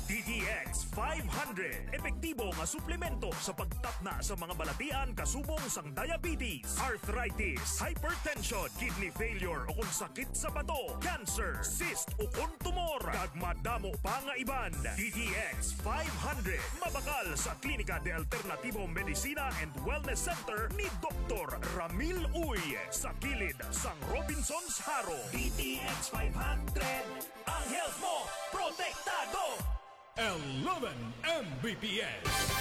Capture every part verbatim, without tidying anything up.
D T X five hundred. Epektibo nga suplemento sa pagtapna sa mga balatian kasubong sang diabetes, arthritis, hypertension, kidney failure o kung sakit sa bato, cancer, cyst o kung tumor. Kag madamo pa nga iban. D T X five hundred. Mabakal sa Klinika de Alternativo Medicina and Wellness Center ni Doctor Ramil Uy sa kilid sang Robinson's Haro. D T X five hundred. Ang health mo, protektado! eleven M B P S.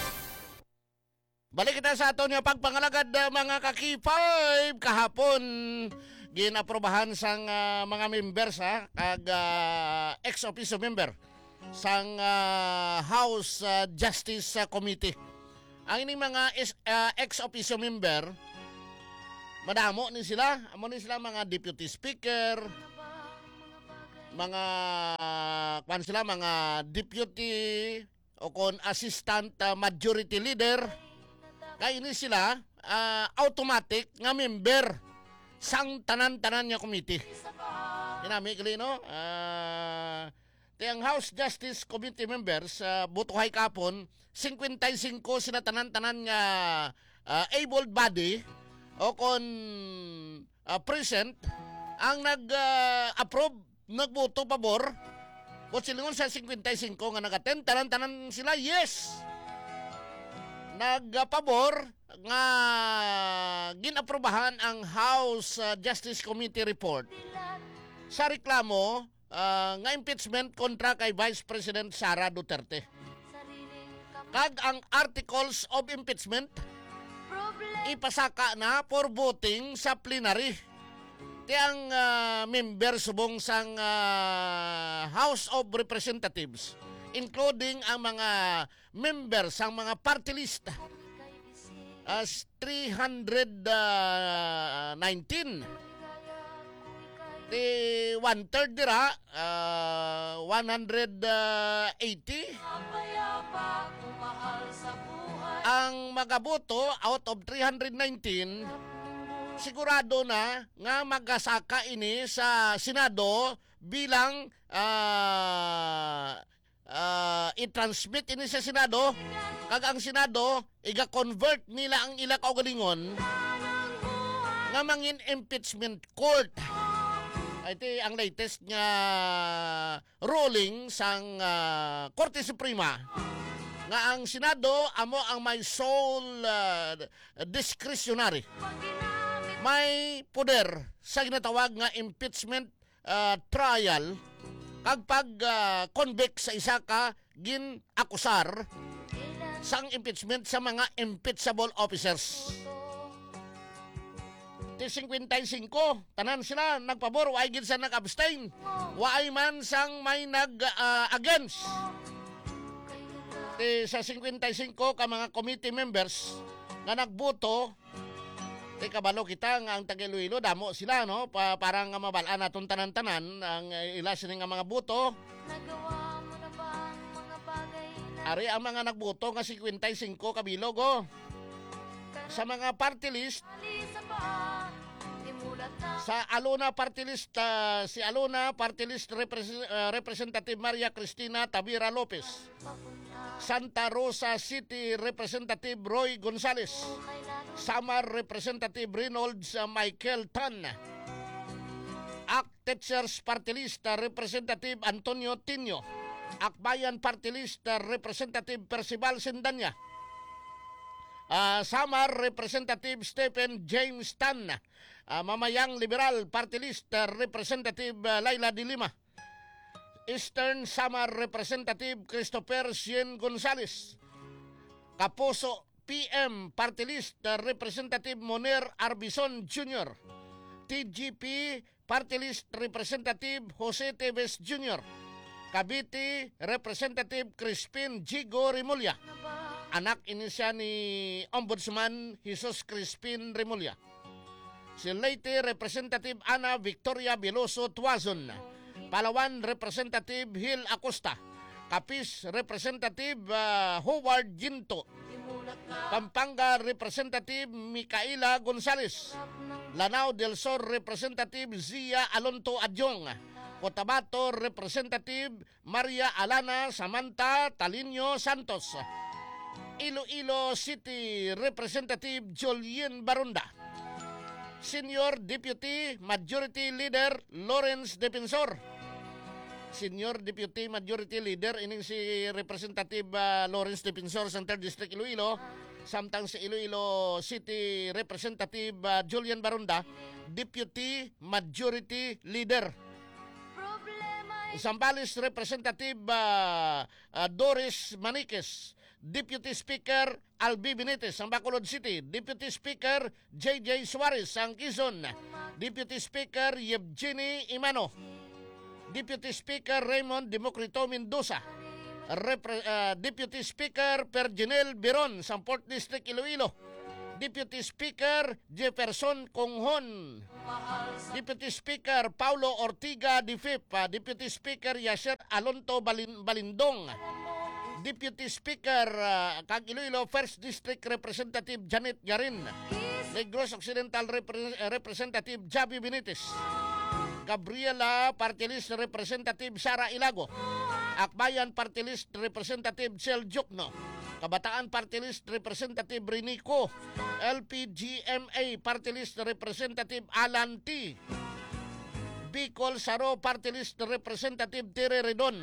Balik kita sa ato niya pagpangalagad uh, mga kaki five kahapon ginaprobahan sang uh, mga members ha kag uh, ex officio member sang uh, House uh, Justice uh, Committee. Ang ini mga is, uh, ex officio member madamo ni sila, amo ni sila mga deputy speaker, mga kwan sila mga deputy o kon assistant uh, majority leader kay ini sila uh, automatic nga member sang tanan-tanan nga committee. Inami kali no uh, tiyang House Justice Committee members uh, butuhay kapon fifty-five sila tanan-tanan nga uh, able body o kon uh, present ang nag-approve uh, nagboto pabor o silingon sa fifty-five nga nag-attend tanan-tanan sila yes nagpabor nga ginaprobahan ang House uh, Justice Committee report sa reklamo uh, nga impeachment kontra kay Vice President Sara Duterte kag ang articles of impeachment ipasaka na for voting sa plenary. Tiyang uh, member subong sang uh, House of Representatives including ang mga members sang mga party list as three hundred nineteen di one-third dira uh, one hundred eighty ang magaboto out of three hundred nineteen sigurado na nga magasaka ini sa Senado bilang uh, uh, i-transmit ini sa Senado kag ang Senado iga-convert nila ang ila kaugalingon nga mangin impeachment court. Ito ang latest nga ruling sang uh, Korte Suprema nga ang Senado amo ang may sole uh, discretionary may poder sa ginatawag nga impeachment uh, trial kag pag uh, convict sa isa ka gin-akusar sang impeachment sa mga impeachable officers. Ti fifty-five tanan sila nagpabor wa gid sa nag-abstain. Waay man sang may nag-against. Uh, Ti sa fifty-five ka mga committee members nga nagboto Te kabalo kita nga ang Taga-Iloilo damo sila no pa, parang nga mabalaan naton tanan-tanan ang uh, ila sini nga mga boto. Nagawa mo na ba ang mga bagay na ari ang mga nagboto nga fifty-five kabilog oh. Sa mga party list sa Alona party list uh, si Alona party list repres- uh, Representative Maria Cristina Tabira Lopez. Santa Rosa City Representative Roy Gonzales. Samar Representative Reynolds uh, Michael Tan. Act Teachers Party List uh, Representative Antonio Tinio. Akbayan Party List uh, Representative Percival Sendanya. Uh, Samar Representative Stephen James Tan. Uh, Mamayang Liberal Party List uh, Representative uh, Laila de Lima. Eastern Samar Representative Christopher Sien Gonzales. Kapuso P M Party List uh, Representative Moner Arbison Junior T G P Party List Representative Jose Teves Junior Cavite Representative Crispin Gigo Remulla. Anak ini siya ni Ombudsman Jesus Crispin Remulla. Si Leyte Representative Ana Victoria Veloso Tuazon. Palawan Representative Hil Acosta. Capiz Representative uh, Howard Ginto. Pampanga Representative Micaela Gonzales. Lanao del Sur Representative Zia Alonto Adyong. Cotabato Representative Maria Alana Samantha Talinio Santos. Iloilo City Representative Jolien Barunda. Senior Deputy Majority Leader Lawrence Defensor. Senior Deputy Majority Leader ining si Representative uh, Lawrence Defensor sa third District Iloilo. Samtang si Iloilo City Representative uh, Julian Barunda, Deputy Majority Leader. Zambales Representative uh, uh, Doris Maniquez, Deputy Speaker Albi Benitez ang Bacolod City, Deputy Speaker J J Suarez ang Quezon, Deputy Speaker Evgeny Imano, Deputy Speaker Raymond Democrito Mendoza, Repre, uh, Deputy Speaker Perginel Biron sa fourth District Iloilo, Deputy Speaker Jefferson Conghon, Deputy Speaker Paulo Ortiga Difip, uh, Deputy Speaker Yasser Alonto Balin, Balindong, Deputy Speaker uh, kag Iloilo first District Representative Janet Garin, Negros Occidental Repre- Representative Javi Benitez, Gabriela Party List Representative Sara Ilago, Akbayan Party List Representative Chel Jukno, Kabataan Party List Representative Rinico, L P G M A Party List Representative Alan T, Bicol Saro Party List Representative Tere Redon,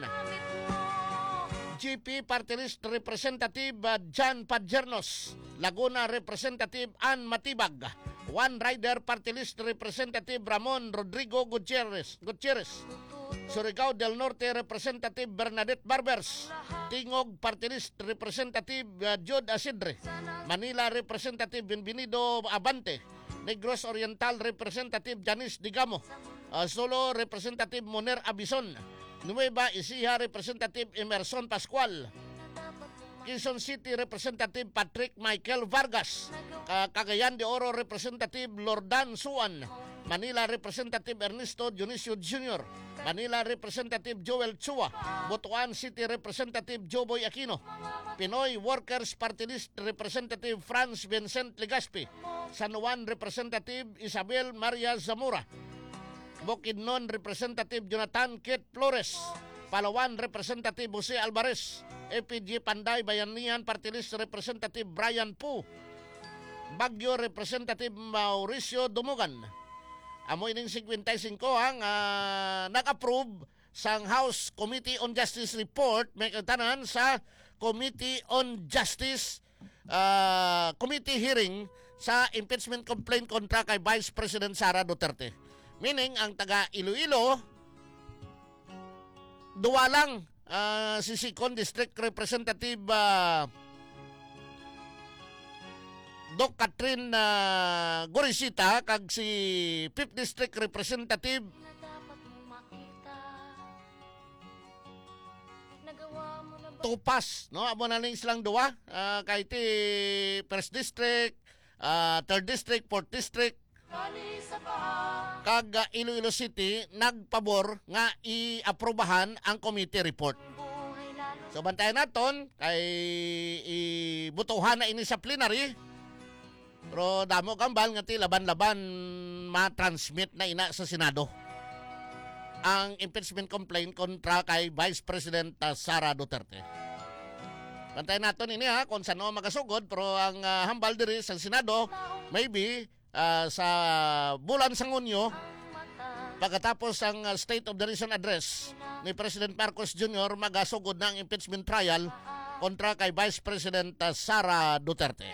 G P Party List Representative uh, John Padjernos, Laguna Representative Ann Matibag, One Rider Party List Representative Ramon Rodrigo Gutierrez, Gutierrez, Surigao del Norte Representative Bernadette Barbers, Tingog Party List Representative uh, Jude Asidre, Manila Representative Benvenido Abante, Negros Oriental Representative Janice Digamo, uh, Solo Representative Moner Abison, Nueva Ecija Representative Emerson Pascual, Quezon City Representative Patrick Michael Vargas, uh, Cagayan de Oro Representative Lordan Suan, Manila Representative Ernesto Dionisio Junior, Manila Representative Joel Chua, Butuan City Representative Joboy Aquino, Pinoy Workers Party List Representative Franz Vincent Legaspi, San Juan Representative Isabel Maria Zamora, Bukidnon Representative Jonathan Kit Flores, Palawan Representative Jose Alvarez, A P G Panday Bayanihan Party List Representative Brian Pu, Baguio Representative Mauricio Dumugan. Amo ining fifty-five ang uh, nag-approve sang House Committee on Justice Report may katanan sa Committee on Justice uh, Committee hearing sa impeachment complaint kontra kay Vice President Sara Duterte. Meaning, ang taga Iloilo, duwa lang uh, si second District Representative uh, Doc Catherine uh, Gorisita kag si fifth District Representative Tupas, no? Amo na ning silang duwa uh, kay ti first District, uh, third District, fourth District kag uh, Iloilo City nagpabor nga i-aprobahan ang committee report. So bantayan naton kay ibutuhan na ini sa plenary. Pero damo kambal nga ti laban-laban ma-transmit na ina sa Senado ang impeachment complaint kontra kay Vice President uh, Sara Duterte. Bantayan naton ini ha kung saan magasugod, pero ang uh, hambal diri sa Senado maybe Uh, sa bulan sa Hunyo pagkatapos ang uh, State of the Nation Address ni President Marcos Junior magasugod ng impeachment trial kontra kay Vice President uh, Sara Duterte.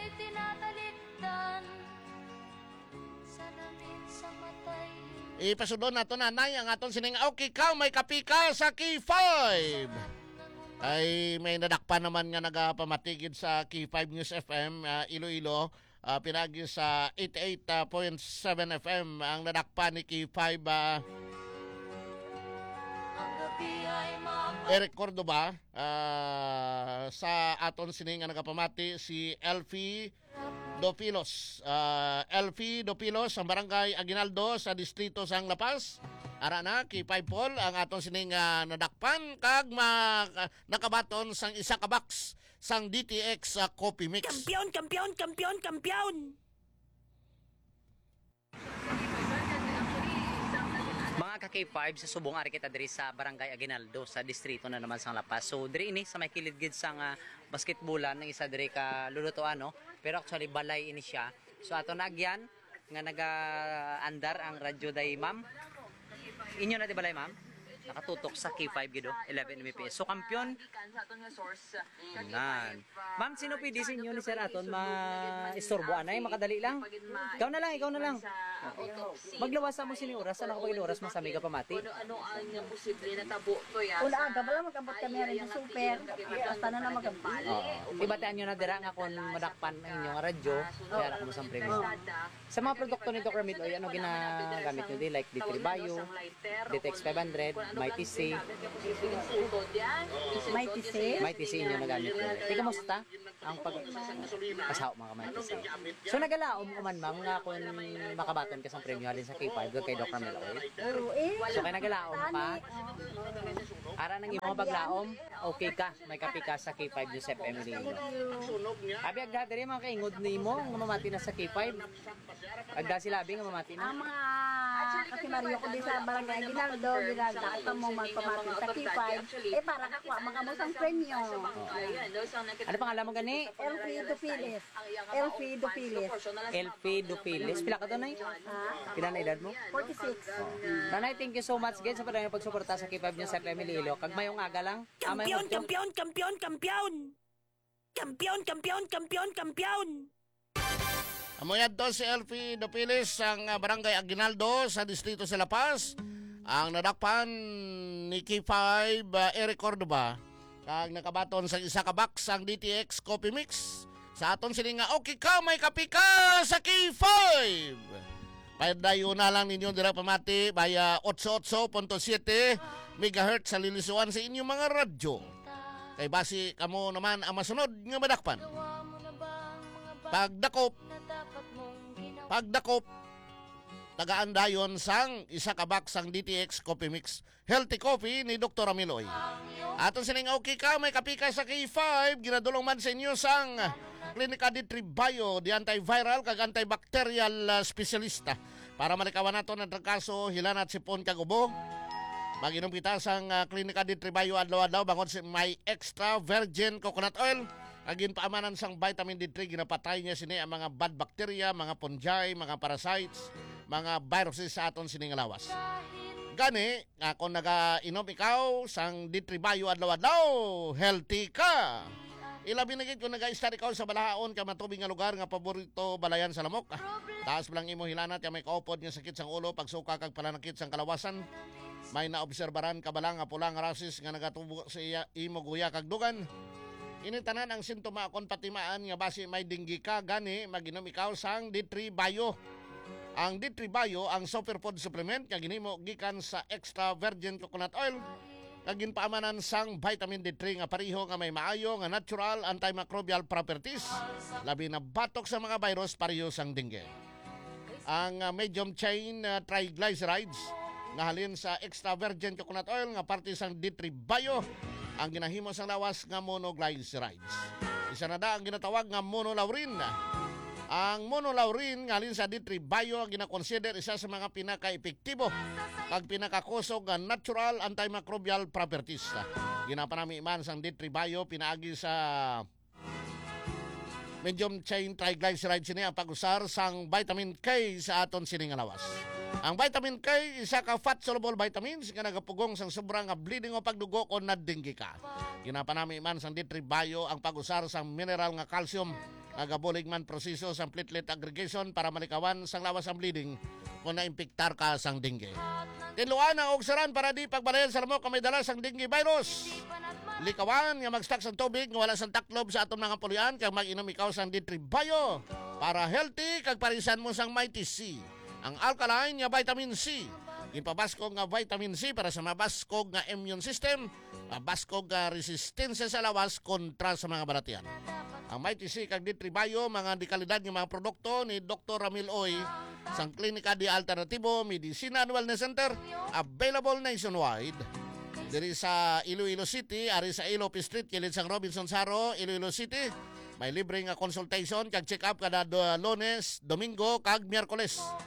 Ipasudon nato nanay ang aton sining okay ka may kapika sa Key five. Ay may nadakpan naman nga nagapamatigid sa Key five News F M uh, Iloilo. Uh, pinagi sa eighty-eight point seven F M ang nadakpan ni Key five uh, Eric Cordoba uh, sa aton sining nga nagapamati si Elfie Dopilos. Uh, Elfie Dopilos ang barangay Aguinaldo sa distrito sang La Paz. Ara na Key five Paul ang aton sining uh, nadakpan kag ma, uh, nakabaton sang isa ka box sang D T X sa uh, coffee mix. Kampiyon, kampiyon, kampiyon, kampiyon! Mga mga ka-K five sa subong ari kita diri sa Barangay Aguinaldo sa distrito na naman sang Lapas. So diri ini sa may kilid-gid sang uh, basketballan ng isa diri ka lulutuan no. Pero actually balay ini siya. So ato nagyan nga naga-andar ang radyo day ma'am. Inyo na di balay ma'am? Nakatutok sa K five gido, eleven M P S. So kampiyon. Nan. Ma'am, sino pwede sa inyo ni Sir Aton ma-istorbo anay makadali lang? Ikaw na lang, ikaw na lang. Maglawasan mo sini oras, ano ko pag oras masami ka pamati? Ano ang posible na tabo to ya? Wala aga bala magabot kami rin sa super. Hasta na na magabot. Oo. Ibataan nyo na dira nga kung madakpan ang inyong radyo, kaya ako mo sa premyo. Sa mga produkto ni Doctor Miloy, ano ginagamit nyo di? Like D three Bio, D T X five hundred, Mighty C. Mighty C. Mighty C inyo nagamit nyo. Di kamusta ang pag pasaw mga Mighty C? So nagalaom ko man ma'am nga kung makabaton ka sa premyo halin sa K five kay Doctor Miloy. Puro eh. So kay nagalaom ka, ara nang imo paglaom, okay ka, may kapi ka sa K five Joseph Emily. Abi agda diri mga kaingod nimo nga mamati na sa K five. Agda sila abi nga mamati na. Ang mga kasi Mario ko di sa Barangay Aguinaldo, ginagdaan mo magpamati sa K five. Eh para kakuha mga musang premyo. Ano pangalan mo gani? Elfie Dupiles. Elfie Dupiles. Elfie Dupiles. Pila ka doon ay? Ha? Pila na edad mo? forty-six. Nanay, thank you so much guys sa pagdang pagsuporta sa K five niyo sa Emily Ilo. Kag mayong aga lang. Amay mo. Kampiyon, kampiyon, kampiyon! Kampiyon, kampiyon, kampiyon, kampiyon! Amoyad to si Elfie Dupiles ang uh, Barangay Aguinaldo sa distrito sa La Paz. Ang nadakpan ni K five uh, Eric Cordoba kag nakabaton sa isa ka box ang D T X Coffee Mix. Sa aton sila nga okay ka may kapi ka sa K five. Padayon na lang ninyo dira pamati baya eighty-eight point seven megahertz sa lilisuan sa inyong mga radyo. Kay basi kamo naman ang masunod nga madakpan. Pagdakop Pagdakop tagaan dayon sang isa ka box sang D T X Coffee Mix Healthy Coffee ni Doctor Amiloy. Aton sining okay ka may kapi ka sa K five ginadulong man sa inyo sang Klinika D three Bio di antiviral kag antibacterial uh, specialista para malikawan nato ng kaso hilanat sipon kag ubo. Maginom kita sang uh, Klinika D three Bio adlaw-adlaw bangod si may extra virgin coconut oil. Agin paamanan sang vitamin D three ginapatay niya sini ang mga bad bacteria, mga fungi, mga parasites, mga viruses sa aton sining lawas. Gani, ako naga-inom ikaw sang D three Bio adlaw-adlaw, healthy ka. Ilabi na gid kung naga-start ikaw sa balahaon ka matubig nga lugar nga paborito balayan sa lamok. Taas lang imo hilanat ya may kaupod nga sakit sang ulo, pagsuka kag pananakit sang kalawasan. May naobserbaran ka bala nga pulang rasis nga nagatubo sa iya imo guya kag dugan. Ini tanan ang sintoma kon patimaan nga basi may dinggi ka gani maginom ikaw sang D three Bio. Ang D three Bio ang superfood supplement nga ginimo gikan sa extra virgin coconut oil. Kagin paamanan sang vitamin D three nga pareho nga may maayo nga natural antimicrobial properties. Labi na batok sa mga virus pareho sang dengue. Ang uh, medium chain uh, triglycerides nga halin sa extra virgin coconut oil nga parte sang D three Bio ang ginahimo sang lawas nga monoglycerides. Isa na da ang ginatawag nga monolaurin. Ang monolaurin nga halin sa D three Bio ang ginakonsider isa sa mga pinaka-epektibo kag pinakakusog nga natural antimicrobial properties. Ginapanami man sang D three Bio pinaagi sa medium chain triglycerides ini ang pag-usar sang vitamin K sa aton sining lawas. Ang vitamin K isa ka fat soluble vitamins nga nagapugong sang sobrang nga bleeding o pagdugo o nadinggi ka. Ginapanami man sang D three Bio ang pag-usar sang mineral nga calcium nagabulig man proseso sang platelet aggregation para malikawan sang lawas ang bleeding kung naimpiktar ka sang dengue. Tinluan ang ogsaran para di pagbalayan sa lamok kung may dala sang dengue virus. Likawan nga mag-stock sang tubig nga wala sang taklob sa atong mga pulian kag mag-inom ikaw sang D three Bio para healthy kag parisan mo sang Mighty C. Ang alkaline nga vitamin C. Ginpabaskog nga vitamin C para sa mabaskog nga immune system, mabaskog nga resistensya sa lawas kontra sa mga balatian. Ang Mighty C kag D three Bio mga dekalidad nga mga produkto ni Doctor Ramil Oy sang Klinika di Alternatibo Medicina and Wellness Center available nationwide. Diri sa Iloilo City, ari sa Ilope Street, kilid sang Robinson Saro, Iloilo City. May libre nga consultation kag check-up kada Lunes, Domingo kag Miyerkules.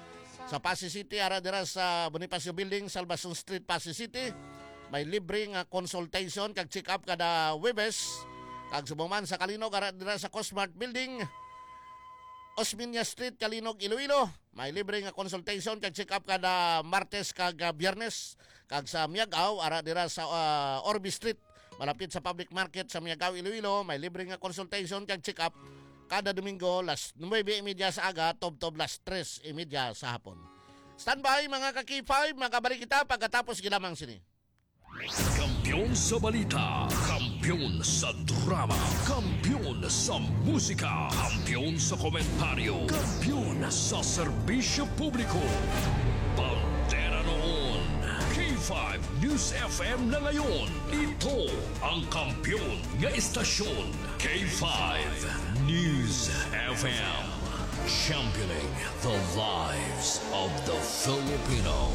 Sa Pasig City, ara dira sa Bonifacio Building, Salvacion Street, Pasig City. May libreng uh, consultation kag check up kada Webes. Kag subuman sa Kalinog, ara dira sa Cosmart Building, Osmeña Street, Kalinog, Iloilo. May libreng uh, consultation kag check up kada Martes kag uh, Biyernes. Kag sa Miagaw, ara dira sa uh, Orbi Street, malapit sa public market sa Miagaw, Iloilo. May libreng uh, consultation kag check up kada Domingo, las nueve y media sa aga, tob-tob las tres y media sa hapon. Standby mga ka-K five, makabalik kita pagkatapos gilamang sini. Kampiyon sa balita, kampiyon sa drama, kampiyon sa musika, kampiyon sa komentaryo, kampiyon sa serbisyo publiko. Pantera noon, K five News F M na ngayon. Ito ang kampiyon nga istasyon, K five News F M. Championing the lives of the Filipino.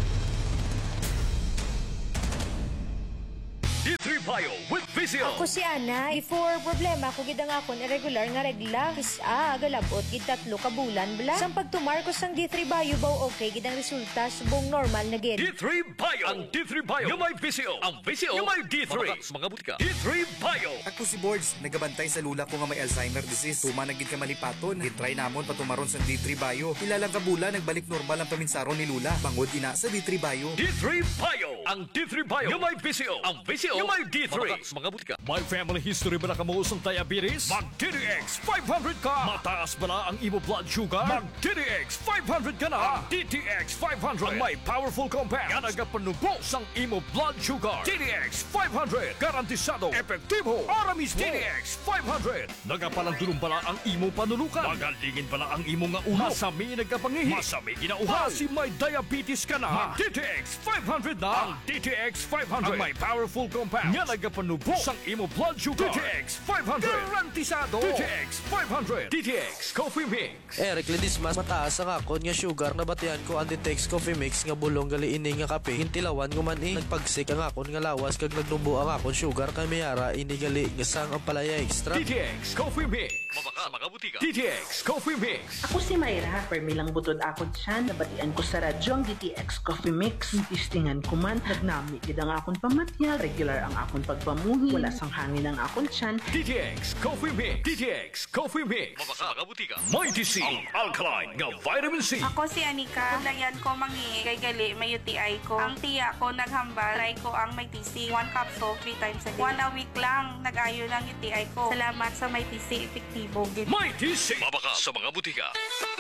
D three Bio with Vizio. Ako si Ana, before problema ko gid ang akon irregular nga regla. Kisa galabot gid tatlo ka bulan bla. Sang pagtumarkos sang D three Bio baw okay gid ang resulta subong normal na gid. D three Bio. Ang D three Bio yung may Vizio. Ang Vizio yung may D three. Mga, mga butika. D three Bio. Ako si Boards, nagabantay sa lula ko nga may Alzheimer disease. Tuma na gid ka malipaton. Gitry namon patumaron sa D three Bio. Ilalang kabula nagbalik normal ang paminsaron ni lula. Bangod ina sa D three Bio. D three Bio. Ang D three Bio yung may Vizio. Ang Vizio yung may D three. Mga butika. May family history ba na kamuusong diabetes? Mag D D X five hundred ka. Mataas ba na ang imo blood sugar? Mag D D X five hundred ka na. Ang D T X five hundred ang may powerful compound nga nagapanubos ang imo blood sugar. D D X five hundred garantisado, epektibo. Aramis D D X five hundred nagapalandulong bala ang imo panulukan. Magalingin bala ang imo nga ulo. Masami nagapangihi. Masami ginauha. Si may diabetes ka na. Mag D T X five hundred na. Ang D T X five hundred ang may powerful compound nga nagapanubos ang imo blood sugar. D T X five hundred garantisado. D T X five hundred. D T X Coffee Mix. Eric Ledismas, mataas ang akon nga sugar na batian ko ang D T X Coffee Mix nga bulong gali ini nga kape. Hintilawan ko man eh. Nagpagsik ang akon nga lawas kag nagdumbo ang akon sugar kay mayara ini gali nga sang ang palaya extra. D T X Coffee Mix. Mabaka mga butika. D T X Coffee Mix. Ako si Mayra. Permilang butod akon siya. Nabatian ko sa radyo ang D T X Coffee Mix. Tistingan ko man. Nagnami gid ang akon pamatya. Regular ang akon pagpamuhi. Wala sang hangin ang akon tiyan. D T X Coffee Mix. D T X Coffee Mix. Mabaka mga butika. Mighty C. Ang alkaline nga vitamin C. Ako si Anika. Dayan ko mangi. Kay gali may U T I ko. Ang tiya ko naghambal. Try ko ang may T C. One capsule, three times a day. One a week lang. Nag-ayo lang U T I ko. Salamat sa may T C. Epektibo. Mighty C. Mabaka sa mga butika.